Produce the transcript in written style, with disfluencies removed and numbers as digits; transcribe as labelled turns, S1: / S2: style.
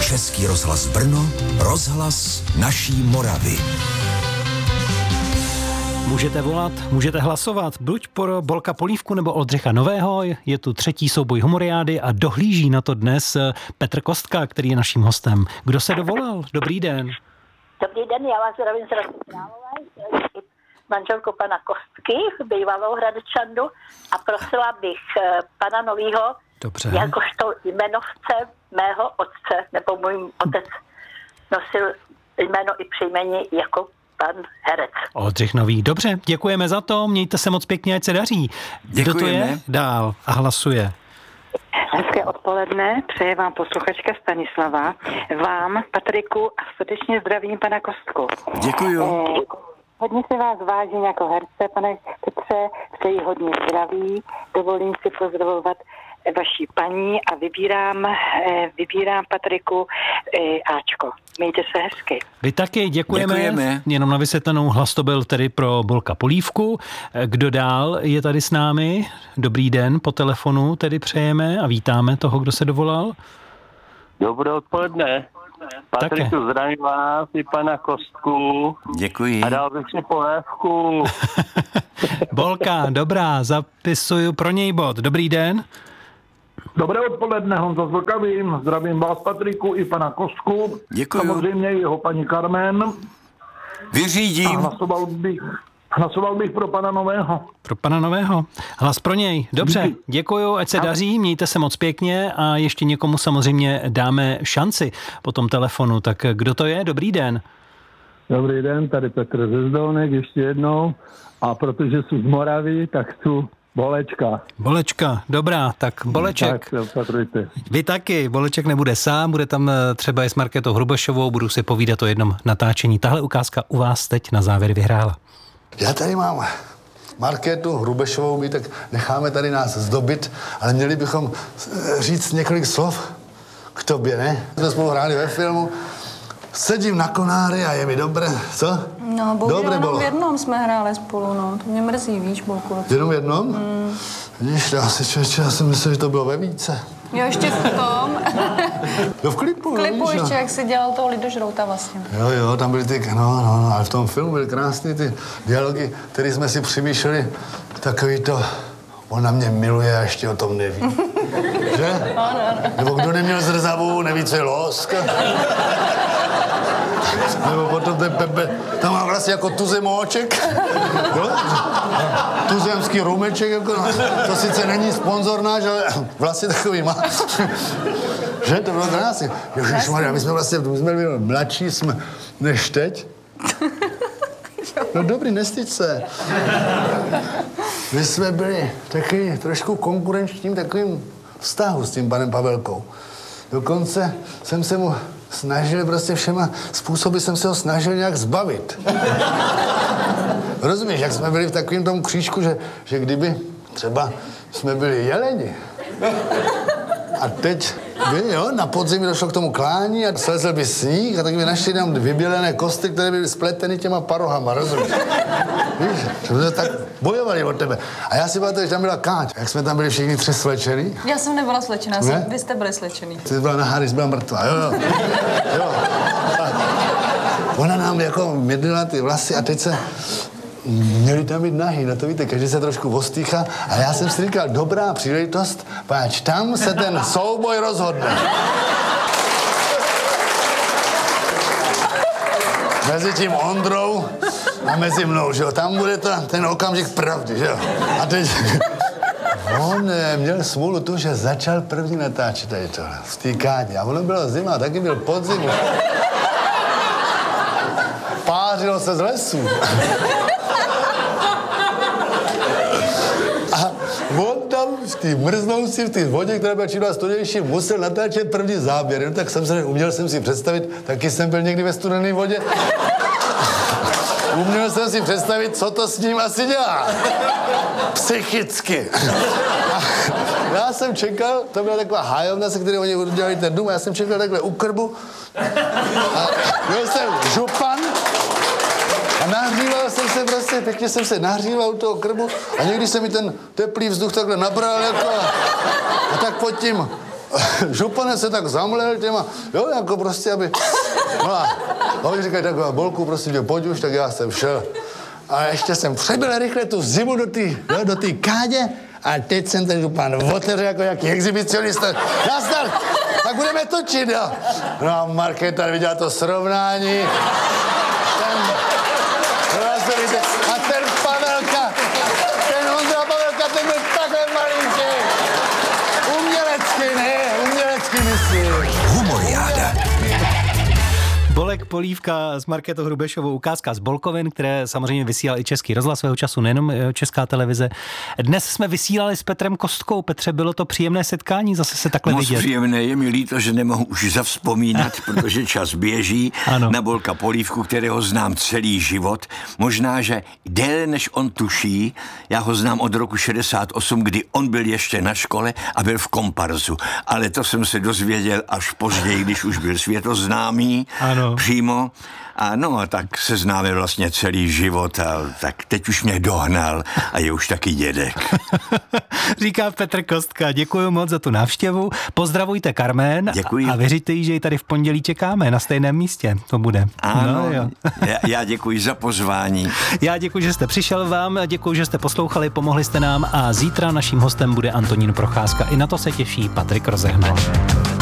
S1: Český rozhlas Brno, rozhlas naší Moravy.
S2: Můžete volat, můžete hlasovat, buď pro Bolka Polívku nebo Oldřicha Nového. Je tu třetí souboj humoriády a dohlíží na to dnes Petr Kostka, který je naším hostem. Kdo se dovolal? Dobrý den.
S3: Dobrý den, já vás zdravím z Hradce Králové, manželku pana Kostky, bývalou Hradečandu, a prosila bych pana Novýho,
S2: Dobře.
S3: jakožto jmenovce mého otce, nebo můj otec nosil jméno i příjmení jako pan herec.
S2: Oldřich Nový. Dobře, děkujeme za to, mějte se moc pěkně, ať se daří. Kdo to je dál a hlasuje?
S4: Hezké odpoledne, přeje vám posluchačka Stanislava, vám, Patriku, a srdečně zdravím pana Kostku.
S5: Děkuju.
S4: Hodně se vás vážím jako herce, pane Petře, přeji hodně zdraví, dovolím si pozdravovat vaší paní a vybírám Patriku Ačko. Mějte se hezky.
S2: Vy taky děkujeme. Jenom na vysvětlenou, hlas to byl tedy pro Bolka Polívku. Kdo dál je tady s námi? Dobrý den, po telefonu tedy přejeme a vítáme toho, kdo se dovolal.
S6: Dobré odpoledne. Patriku, zdravím vás i pana Kostku.
S5: Děkuji.
S6: A dal bych si polévku.
S2: Bolka, dobrá, zapisuju pro něj bod. Dobrý den.
S7: Dobré odpoledne, Honza Zlkavým. Zdravím vás, Patriku, i pana Kostku.
S5: Děkuju.
S7: Samozřejmě jeho paní Carmen.
S5: Vyřídím.
S7: A hlasoval bych pro pana Nového.
S2: Pro pana Nového. Hlas pro něj. Dobře, děkuju, ať se daří, mějte se moc pěkně a ještě někomu samozřejmě dáme šanci po tom telefonu. Tak kdo to je? Dobrý den.
S8: Dobrý den, tady Petr ze Zdolnek ještě jednou. A protože jsou z Moravy, tak chci Bolečka.
S2: Bolečka, dobrá, tak Boleček.
S8: Tak, patrujte.
S2: Vy taky, Boleček nebude sám, bude tam třeba i s Markétou Hrubešovou, budu si povídat o jednom natáčení. Tahle ukázka u vás teď na závěr vyhrála.
S9: Já tady mám Markétu Hrubešovou, my tak necháme tady nás zdobit, ale měli bychom říct několik slov k tobě, ne? Jsme spolu hráli ve filmu, sedím na konáry a je mi dobré, co?
S10: No, bohužel jenom v jednom jsme hráli spolu, no, to mě mrzí, víš, Bolku.
S9: Jenom v jednom? Vidíš, já jsem myslel, že to bylo ve více.
S10: Jo, ještě v tom.
S9: Jo, v klipu,
S10: Klipu
S9: víš,
S10: ještě, jak jsi dělal toho Lidožrouta vlastně.
S9: Jo, tam byly ty, ale v tom filmu byly krásné ty dialogy, které jsme si přemýšleli, takový to, ona mě miluje a ještě o tom neví. Že?
S10: Ano.
S9: Nebo kdo neměl zrzavu, neví, co je láska. Nebo potom ten Pepe, tam má vlastně jako tuzemóček, jo? Tuzemský rumeček, jako, to sice není sponzor náš, ale vlastně takový má. Že? To bylo krásně. Ježišmarja, my jsme byli mladší než teď. No dobrý, nestyď se. My jsme byli taky trošku konkurenčním takovým vztahu s tím panem Pavelkou. Dokonce jsem se mu snažil, prostě všema způsoby jsem se ho snažil nějak zbavit. Rozumíš, jak jsme byli v takovém tom křížku, že kdyby třeba jsme byli jeleni a teď by, jo, na podzim došlo k tomu klání a slezl by sníh a tak by našli tam vybělené kosty, které byly spleteny těma parohama, rozumíš? Víš, že jsme tak bojovali od tebe. A já si pamatuju, že tam byla Káť, jak jsme tam byli všichni tři slečený.
S10: Já jsem nebyla slečená, vy jste byli slečený.
S9: Ty byla nahá, když byla mrtvá, jo. Ona nám jako mědlila ty vlasy a teď se měli tam být nahý, no to víte, každý se trošku ostýchá. A já jsem si říkal, dobrá příležitost, páč, tam se ten souboj rozhodne. Mezi tím Ondrou a mezi mnou, že jo, tam bude ten okamžik pravdy, že jo. A teď on měl smůlu tu, že začal první natáčet tady tohle, v té Kádě. A ono bylo zima, taky byl podzim. Pářilo se z lesů. A on tam v té mrznoucí, v té vodě, která byla čím dál studenější, musel natáčet první záběr. No, tak uměl jsem si představit, taky jsem byl někdy ve studené vodě. Uměl jsem si představit, co to s ním asi dělá. Psychicky. A já jsem čekal, to byla taková hájovna, se kterou oni udělali ten dům, a já jsem čekal takhle u krbu. A byl jsem župan a nahříval jsem se prostě, pěkně jsem se nahříval u toho krbu a někdy se mi ten teplý vzduch takhle nabral jako a tak pod tím župane se tak zamlel těma, jo, jako prostě, aby... No a oni říkají taková, Bolku, prostě tě, pojď už, tak já jsem šel. A ještě jsem přebil rychle tu zimu do té kádě a teď jsem ten župan otevřel jako jaký exhibicionista. Nazdar, tak budeme točit, jo. No a Markéta viděla to srovnání. A ten Pavelka, ten Ondra Pavelka, ten byl takhle malinký. Umělecky myslím.
S1: Humoriáda.
S2: Bolek Polívka s Markétou Hrubešovou, ukázka z Bolkovin, které samozřejmě vysílal i Český rozhlas svého času, nejenom Česká televize. Dnes jsme vysílali s Petrem Kostkou. Petře, bylo to příjemné setkání, zase se takhle vidět.
S5: Moc příjemné, je mi líto, že nemohu už zavzpomínat, protože čas běží.
S2: Ano.
S5: Na Bolka Polívku, kterého znám celý život. Možná, že déle než on tuší. Já ho znám od roku 68, kdy on byl ještě na škole a byl v komparzu. Ale to jsem se dozvěděl až později, když už byl světoznámý.
S2: Ano.
S5: Přímo. A no, tak se známe vlastně celý život a tak teď už mě dohnal a je už taky dědek.
S2: Říká Petr Kostka. Děkuji moc za tu návštěvu. Pozdravujte Carmen.
S5: Děkuji.
S2: A věříte jí, že ji tady v pondělí čekáme na stejném místě. To bude.
S5: Ano,
S2: no, jo.
S5: já děkuji za pozvání.
S2: Já děkuji, že jste přišel, vám děkuji, že jste poslouchali, pomohli jste nám a zítra naším hostem bude Antonín Procházka. I na to se těší Patrik Rozehnal.